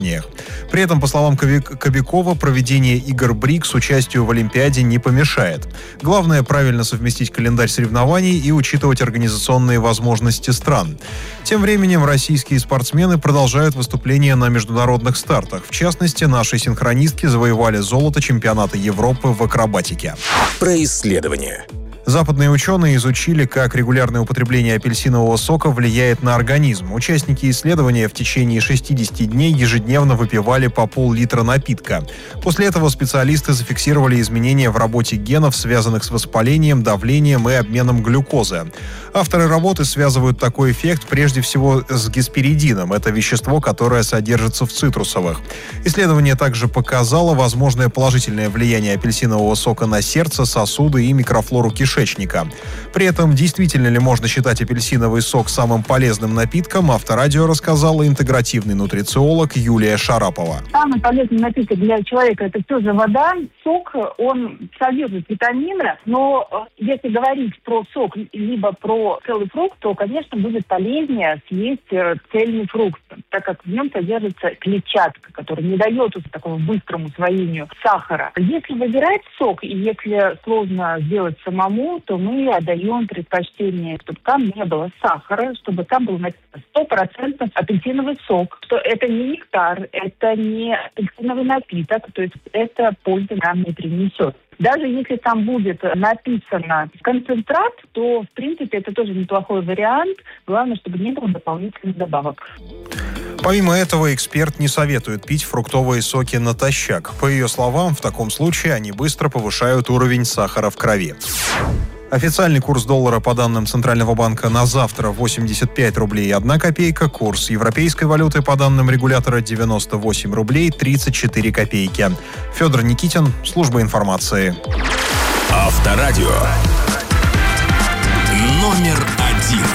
При этом, по словам Кобякова, проведение игр БРИКС участию в Олимпиаде не помешает. Главное – правильно совместить календарь соревнований и учитывать организационные возможности стран. Тем временем российские спортсмены продолжают выступления на международных стартах. В частности, наши синхронистки завоевали золото чемпионата Европы в акробатике. Про исследования. Западные ученые изучили, как регулярное употребление апельсинового сока влияет на организм. Участники исследования в течение 60 дней ежедневно выпивали по пол-литра напитка. После этого специалисты зафиксировали изменения в работе генов, связанных с воспалением, давлением и обменом глюкозы. Авторы работы связывают такой эффект прежде всего с гесперидином. Это вещество, которое содержится в цитрусовых. Исследование также показало возможное положительное влияние апельсинового сока на сердце, сосуды и микрофлору кишечника. При этом, действительно ли можно считать апельсиновый сок самым полезным напитком, Авторадио рассказала интегративный нутрициолог Юлия Шарапова. Самый полезный напиток для человека – это все же вода. Сок, он содержит витамины, но если говорить про сок либо про целый фрукт, то, конечно, будет полезнее съесть цельный фрукт, так как в нем содержится клетчатка, которая не дает такому быстрому усвоению сахара. Если выбирать сок, и если сложно сделать самому, то мы отдаем предпочтение, чтобы там не было сахара, чтобы там был 100% апельсиновый сок. Что это не нектар, это не апельсиновый напиток, то есть это пользы нам не принесет. Даже если там будет написано концентрат, то, в принципе, это тоже неплохой вариант. Главное, чтобы не было дополнительных добавок. Помимо этого, эксперт не советует пить фруктовые соки натощак. По ее словам, в таком случае они быстро повышают уровень сахара в крови. Официальный курс доллара по данным Центрального банка на завтра 85 рублей 1 копейка. Курс европейской валюты по данным регулятора 98 рублей 34 копейки. Федор Никитин, служба информации. Авторадио.